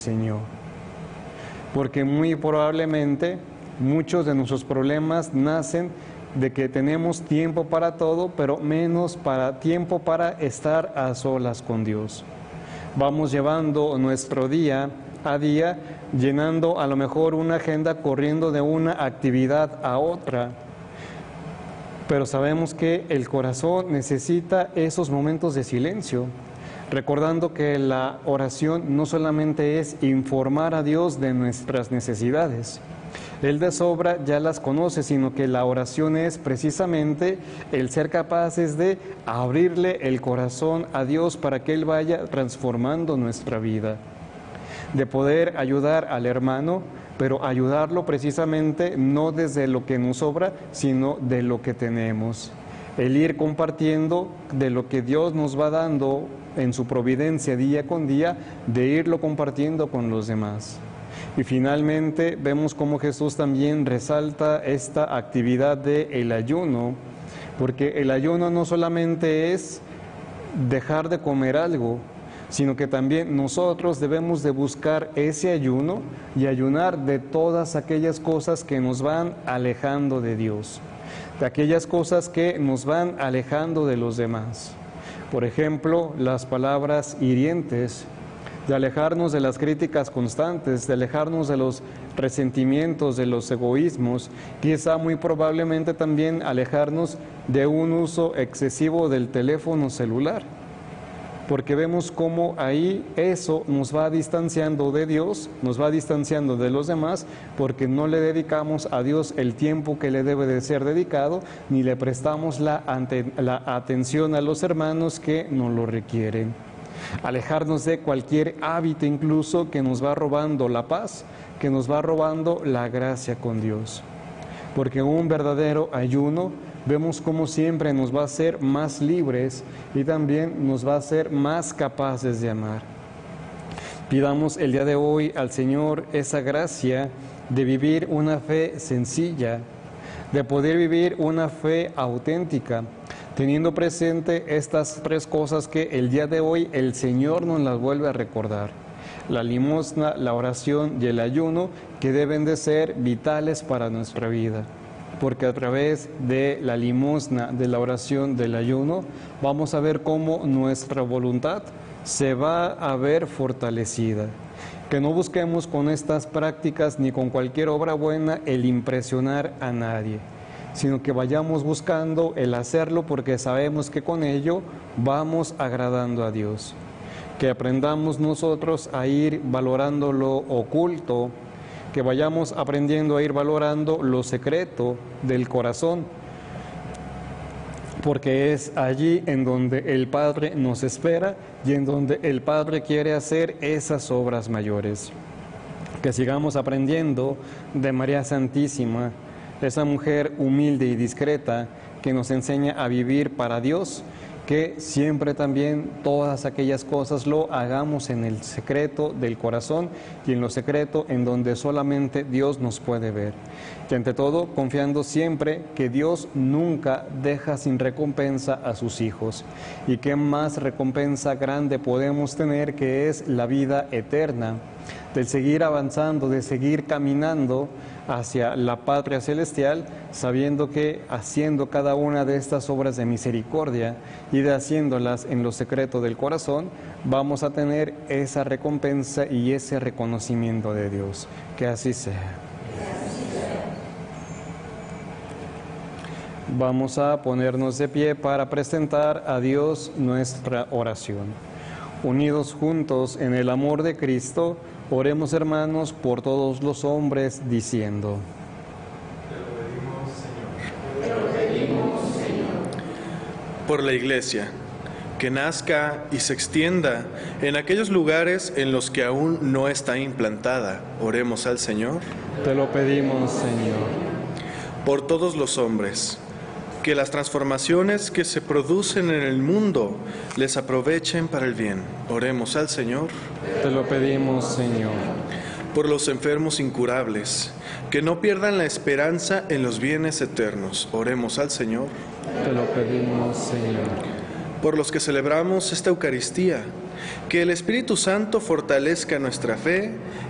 Señor. Porque muy probablemente muchos de nuestros problemas nacen de que tenemos tiempo para todo, pero menos tiempo para estar a solas con Dios. Vamos llevando nuestro día a día, llenando a lo mejor una agenda, corriendo de una actividad a otra. Pero sabemos que el corazón necesita esos momentos de silencio, recordando que la oración no solamente es informar a Dios de nuestras necesidades. Él de sobra ya las conoce, sino que la oración es precisamente el ser capaces de abrirle el corazón a Dios para que Él vaya transformando nuestra vida. De poder ayudar al hermano, pero ayudarlo precisamente no desde lo que nos sobra, sino de lo que tenemos. El ir compartiendo de lo que Dios nos va dando en su providencia día con día, de irlo compartiendo con los demás. Y finalmente vemos cómo Jesús también resalta esta actividad del ayuno, porque el ayuno no solamente es dejar de comer algo, sino que también nosotros debemos de buscar ese ayuno y ayunar de todas aquellas cosas que nos van alejando de Dios, de aquellas cosas que nos van alejando de los demás. Por ejemplo, las palabras hirientes, de alejarnos de las críticas constantes, de alejarnos de los resentimientos, de los egoísmos, quizá muy probablemente también alejarnos de un uso excesivo del teléfono celular, porque vemos cómo ahí eso nos va distanciando de Dios, nos va distanciando de los demás, porque no le dedicamos a Dios el tiempo que le debe de ser dedicado, ni le prestamos la atención a los hermanos que nos lo requieren. Alejarnos de cualquier hábito incluso que nos va robando la paz, que nos va robando la gracia con Dios. Porque un verdadero ayuno, vemos como siempre nos va a hacer más libres y también nos va a hacer más capaces de amar. Pidamos el día de hoy al Señor esa gracia de vivir una fe sencilla, de poder vivir una fe auténtica, teniendo presente estas tres cosas que el día de hoy el Señor nos las vuelve a recordar: la limosna, la oración y el ayuno, que deben de ser vitales para nuestra vida. Porque a través de la limosna, de la oración, del ayuno, vamos a ver cómo nuestra voluntad se va a ver fortalecida. Que no busquemos con estas prácticas ni con cualquier obra buena el impresionar a nadie, sino que vayamos buscando el hacerlo porque sabemos que con ello vamos agradando a Dios. Que aprendamos nosotros a ir valorando lo oculto, que vayamos aprendiendo a ir valorando lo secreto del corazón, porque es allí en donde el Padre nos espera y en donde el Padre quiere hacer esas obras mayores. Que sigamos aprendiendo de María Santísima, esa mujer humilde y discreta que nos enseña a vivir para Dios, que siempre también todas aquellas cosas lo hagamos en el secreto del corazón y en lo secreto en donde solamente Dios nos puede ver. Y ante todo, confiando siempre que Dios nunca deja sin recompensa a sus hijos. Y qué más recompensa grande podemos tener, que es la vida eterna, del seguir avanzando, de seguir caminando hacia la patria celestial, sabiendo que haciendo cada una de estas obras de misericordia y de haciéndolas en lo secreto del corazón, vamos a tener esa recompensa y ese reconocimiento de Dios. Que así sea. Vamos a ponernos de pie para presentar a Dios nuestra oración. Unidos juntos en el amor de Cristo, oremos, hermanos, por todos los hombres, diciendo: Te lo pedimos, Señor. Por la Iglesia, que nazca y se extienda en aquellos lugares en los que aún no está implantada, oremos al Señor. Te lo pedimos, Señor. Por todos los hombres, que las transformaciones que se producen en el mundo les aprovechen para el bien, oremos al Señor. Te lo pedimos, Señor. Por los enfermos incurables, que no pierdan la esperanza en los bienes eternos, oremos al Señor. Te lo pedimos, Señor. Por los que celebramos esta Eucaristía Que el Espíritu Santo fortalezca nuestra fe